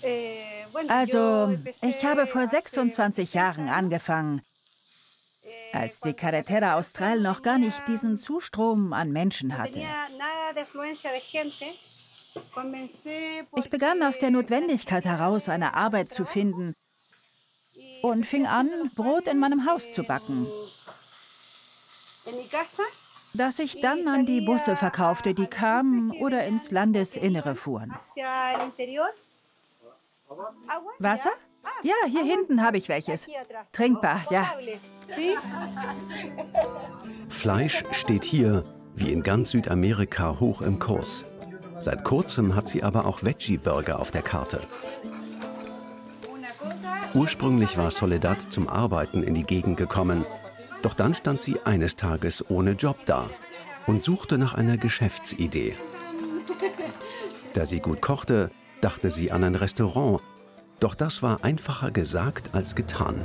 Also, ich habe vor 26 Jahren angefangen, als die Carretera Austral noch gar nicht diesen Zustrom an Menschen hatte. Ich begann aus der Notwendigkeit heraus, eine Arbeit zu finden und fing an, Brot in meinem Haus zu backen, das ich dann an die Busse verkaufte, die kamen oder ins Landesinnere fuhren. Wasser? Ja, hier hinten habe ich welches. Trinkbar, ja. Fleisch steht hier, wie in ganz Südamerika, hoch im Kurs. Seit kurzem hat sie aber auch Veggie-Burger auf der Karte. Ursprünglich war Soledad zum Arbeiten in die Gegend gekommen. Doch dann stand sie eines Tages ohne Job da und suchte nach einer Geschäftsidee. Da sie gut kochte, dachte sie an ein Restaurant. Doch das war einfacher gesagt als getan.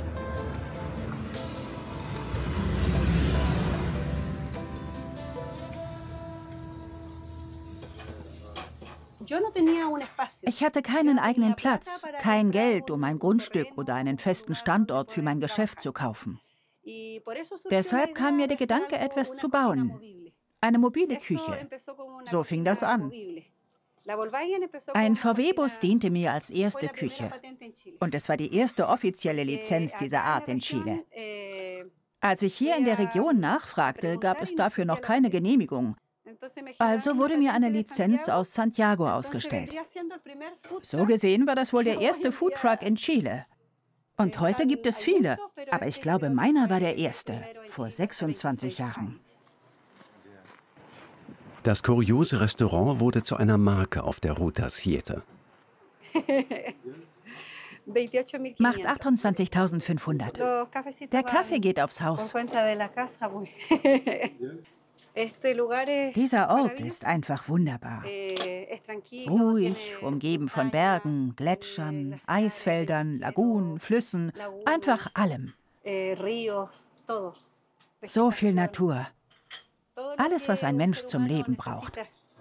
Ich hatte keinen eigenen Platz, kein Geld, um ein Grundstück oder einen festen Standort für mein Geschäft zu kaufen. Deshalb kam mir der Gedanke, etwas zu bauen. Eine mobile Küche. So fing das an. Ein VW-Bus diente mir als erste Küche. Und es war die erste offizielle Lizenz dieser Art in Chile. Als ich hier in der Region nachfragte, gab es dafür noch keine Genehmigung. Also wurde mir eine Lizenz aus Santiago ausgestellt. So gesehen war das wohl der erste Foodtruck in Chile. Und heute gibt es viele, aber ich glaube, meiner war der erste, vor 26 Jahren. Das kuriose Restaurant wurde zu einer Marke auf der Ruta 7. Macht 28.500. Der Kaffee geht aufs Haus. Dieser Ort ist einfach wunderbar. Ruhig, umgeben von Bergen, Gletschern, Eisfeldern, Lagunen, Flüssen, einfach allem. So viel Natur. Alles, was ein Mensch zum Leben braucht.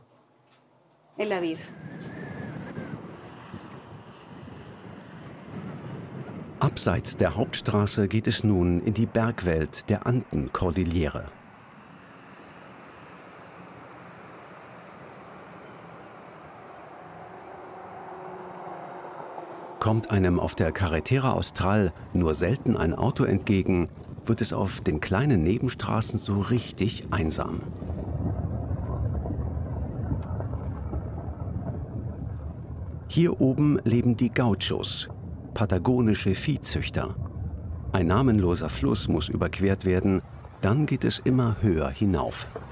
Abseits der Hauptstraße geht es nun in die Bergwelt der Andenkordillere. Kommt einem auf der Carretera Austral nur selten ein Auto entgegen, wird es auf den kleinen Nebenstraßen so richtig einsam. Hier oben leben die Gauchos, patagonische Viehzüchter. Ein namenloser Fluss muss überquert werden, dann geht es immer höher hinauf.